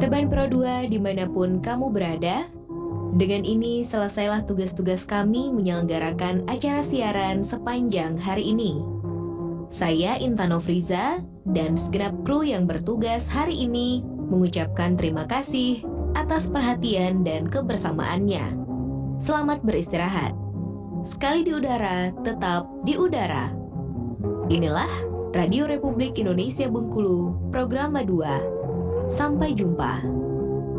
Teman Pro 2 dimanapun kamu berada, dengan ini selesailah tugas-tugas kami menyelenggarakan acara siaran sepanjang hari ini. Saya Intan Nofriza dan segenap kru yang bertugas hari ini mengucapkan terima kasih atas perhatian dan kebersamaannya. Selamat beristirahat. Sekali di udara, tetap di udara. Inilah Radio Republik Indonesia Bengkulu, Program 2. Sampai jumpa.